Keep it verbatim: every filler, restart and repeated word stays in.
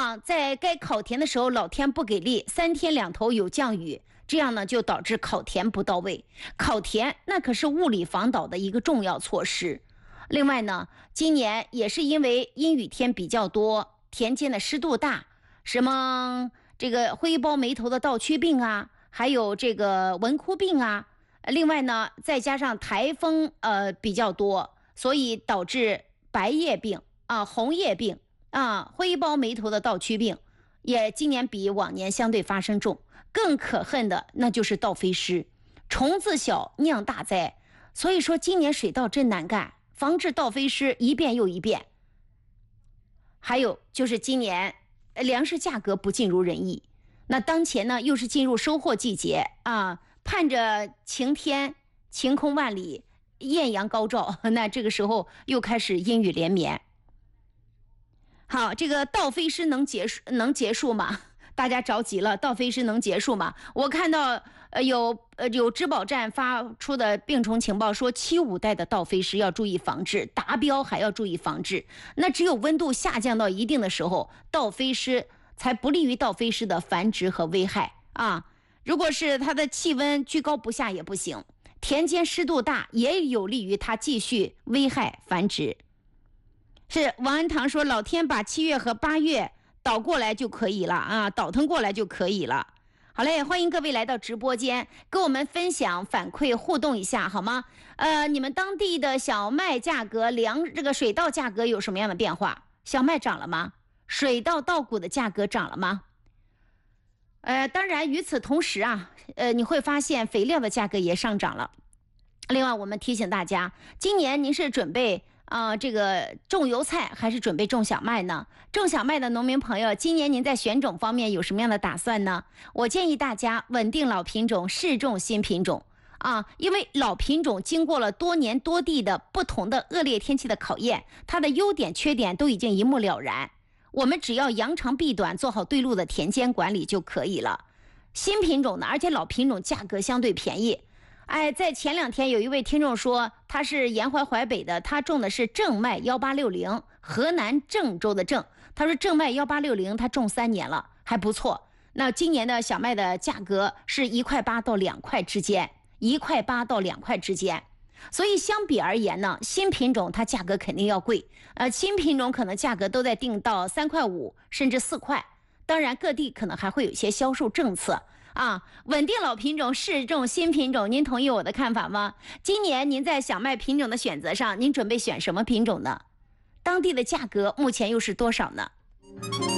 啊，在该考田的时候，老天不给力，三天两头有降雨，这样呢就导致考田不到位。考田那可是物理防倒的一个重要措施。另外呢，今年也是因为阴雨天比较多，田间的湿度大，什么这个灰包霉头的倒曲病啊，还有这个蚊枯病啊，另外呢再加上台风呃比较多，所以导致白叶病啊、红叶病啊、灰包霉头的倒曲病也今年比往年相对发生重。更可恨的那就是倒飞虱，虫子小酿大灾，所以说今年水稻真难干，防治倒飞虱一遍又一遍。还有就是今年粮食价格不尽如人意，那当前呢又是进入收获季节啊，盼着晴天晴空万里艳阳高照，那这个时候又开始阴雨连绵。好，这个倒飞虱能结束能结束吗？大家着急了，倒飞虱能结束吗？我看到呃有呃有质保站发出的病虫情报说，七五代的倒飞虱要注意防治，达标还要注意防治。那只有温度下降到一定的时候，倒飞虱才不利于倒飞虱的繁殖和危害啊。如果是它的气温居高不下也不行，田间湿度大也有利于它继续危害繁殖。是王安堂说，老天把七月和八月倒过来就可以了啊，倒腾过来就可以了。好嘞，欢迎各位来到直播间，跟我们分享反馈互动一下好吗？呃，你们当地的小麦价格、粮这个水稻价格有什么样的变化？小麦涨了吗？水稻稻谷的价格涨了吗？呃，当然与此同时啊，呃，你会发现肥料的价格也上涨了。另外，我们提醒大家，今年您是准备啊、呃，这个种油菜还是准备种小麦呢？种小麦的农民朋友，今年您在选种方面有什么样的打算呢？我建议大家稳定老品种，试种新品种啊，因为老品种经过了多年多地的不同的恶劣天气的考验，它的优点缺点都已经一目了然。我们只要扬长避短，做好对路的田间管理就可以了。新品种呢，而且老品种价格相对便宜。哎，在前两天有一位听众说，他是沿淮淮北的，他种的是正麦幺八六零，河南郑州的郑。他说正麦幺八六零，他种三年了，还不错。那今年的小麦的价格是一块八到两块之间，一块八到两块之间。所以相比而言呢，新品种它价格肯定要贵，呃，新品种可能价格都在定到三块五甚至四块。当然，各地可能还会有一些销售政策。啊，稳定老品种，试种新品种，您同意我的看法吗？今年您在小麦品种的选择上，您准备选什么品种呢？当地的价格目前又是多少呢？